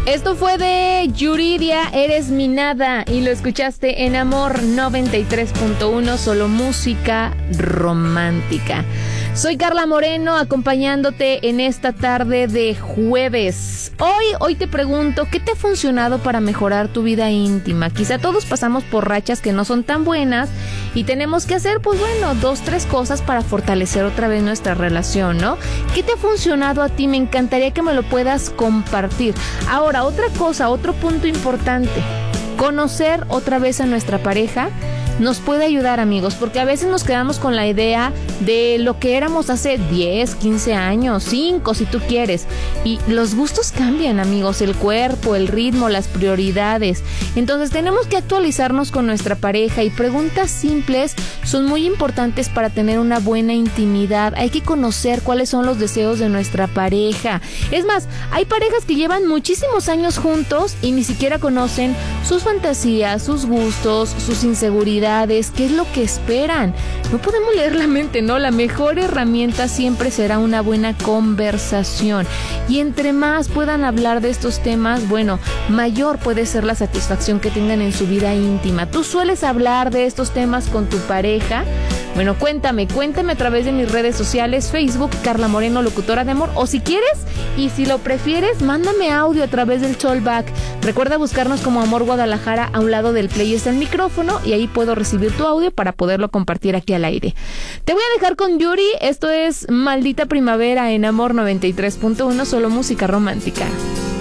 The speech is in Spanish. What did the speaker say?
Esto fue de Yuridia, Eres mi nada, y lo escuchaste en Amor 93.1, solo música romántica. Soy Carla Moreno, acompañándote en esta tarde de jueves. Hoy te pregunto, ¿qué te ha funcionado para mejorar tu vida íntima? Quizá todos pasamos por rachas que no son tan buenas y tenemos que hacer, 2-3 cosas para fortalecer otra vez nuestra relación, ¿no? ¿Qué te ha funcionado a ti? Me encantaría que me lo puedas compartir. Ahora, otra cosa, otro punto importante, conocer otra vez a nuestra pareja nos puede ayudar, amigos, porque a veces nos quedamos con la idea de lo que éramos hace 10, 15 años, 5 si tú quieres, y los gustos cambian, amigos, el cuerpo, el ritmo, las prioridades. Entonces tenemos que actualizarnos con nuestra pareja, y preguntas simples son muy importantes para tener una buena intimidad. Hay que conocer cuáles son los deseos de nuestra pareja. Es más, hay parejas que llevan muchísimos años juntos y ni siquiera conocen sus fantasías, sus gustos, sus inseguridades, qué es lo que esperan. No podemos leer la mente, ¿no? La mejor herramienta siempre será una buena conversación. Y entre más puedan hablar de estos temas, mayor puede ser la satisfacción que tengan en su vida íntima. ¿Tú sueles hablar de estos temas con tu pareja? Cuéntame a través de mis redes sociales, Facebook, Carla Moreno, locutora de amor, o si quieres, y si lo prefieres, mándame audio a través del Callback. Recuerda buscarnos como Amor Guadalajara, a un lado del play está el micrófono, y ahí puedo recibir tu audio para poderlo compartir aquí al aire. Te voy a dejar con Yuri, esto es Maldita Primavera en Amor 93.1, solo música romántica.